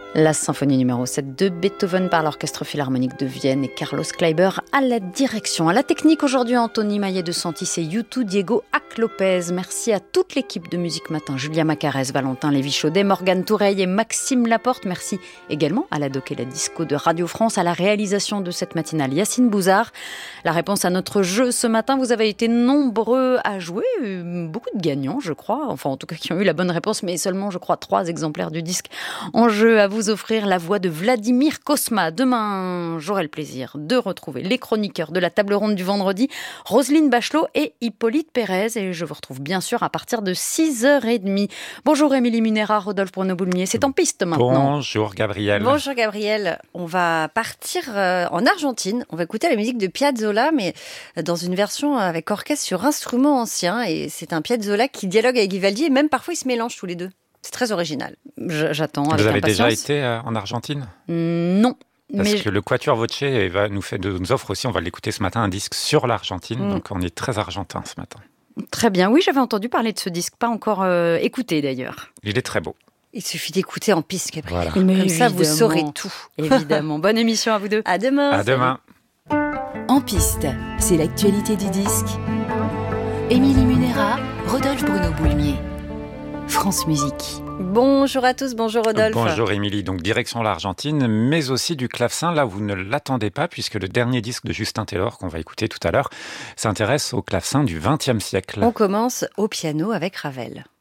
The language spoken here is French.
La symphonie numéro 7 de Beethoven par l'Orchestre Philharmonique de Vienne et Carlos Kleiber à la direction. À la technique aujourd'hui, Anthony Maillet de Santis et YouTube Diego Ac-Lopez. Merci à toute l'équipe de Musique Matin, Julia Macarès, Valentin Lévy-Chaudet, Morgane Toureille et Maxime Laporte. Merci également à la doc et la disco de Radio France, à la réalisation de cette matinale, Yacine Bouzard. La réponse à notre jeu ce matin, vous avez été nombreux à jouer, beaucoup de gagnants je crois, enfin en tout cas qui ont eu la bonne réponse, mais seulement je crois 3 exemplaires du disque en jeu à vous offrir, la voix de Vladimir Cosma. Demain, j'aurai le plaisir de retrouver les chroniqueurs de la table ronde du vendredi, Roselyne Bachelot et Hippolyte Pérez. Et je vous retrouve bien sûr à partir de 6h30. Bonjour Émilie Munera, Rodolphe Bruno-Boulmier. C'est en piste maintenant. Bonjour Gabriel. Bonjour Gabriel. On va partir en Argentine. On va écouter la musique de Piazzolla, mais dans une version avec orchestre sur instruments anciens. Et c'est un Piazzolla qui dialogue avec Vivaldi et même parfois ils se mélangent tous les deux. C'est très original. J'attends avec impatience. Vous avez déjà été en Argentine ? Non. Parce que le Quatuor Voce nous offre aussi, on va l'écouter ce matin, un disque sur l'Argentine. Donc on est très argentin ce matin. Très bien. Oui, j'avais entendu parler de ce disque, pas encore écouté d'ailleurs. Il est très beau. Il suffit d'écouter en piste, Gabriel. Voilà. Comme ça, vous saurez tout. Évidemment. Bonne émission à vous deux. À demain. À demain. En piste, c'est l'actualité du disque. Émilie Munera, Rodolphe Bruno-Boulmier. France Musique. Bonjour à tous, bonjour Rodolphe. Bonjour Émilie, donc direction l'Argentine, mais aussi du clavecin, là vous ne l'attendez pas, puisque le dernier disque de Justin Taylor, qu'on va écouter tout à l'heure, s'intéresse au clavecin du XXe siècle. On commence au piano avec Ravel.